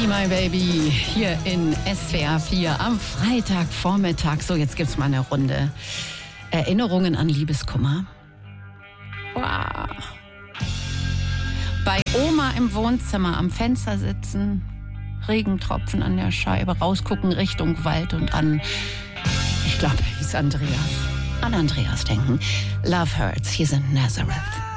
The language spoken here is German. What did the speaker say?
Me, My Baby, hier in SWR 4 am Freitagvormittag. So, jetzt gibt's mal eine Runde Erinnerungen an Liebeskummer. Wow. Bei Oma im Wohnzimmer am Fenster sitzen, Regentropfen an der Scheibe, rausgucken Richtung Wald und an, ich glaube, hieß Andreas. An Andreas denken. Love Hurts, hier sind Nazareth.